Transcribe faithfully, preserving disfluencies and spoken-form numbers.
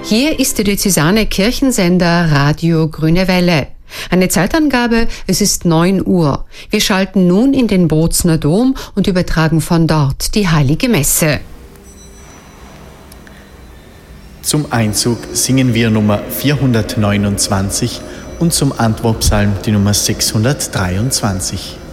Hier ist der diözesane Kirchensender Radio Grüne Welle. Eine Zeitangabe, es ist neun Uhr. Wir schalten nun in den Bozner Dom und übertragen von dort die Heilige Messe. Zum Einzug singen wir Nummer vierhundertneunundzwanzig und zum Antwortpsalm die Nummer sechshundertdreiundzwanzig.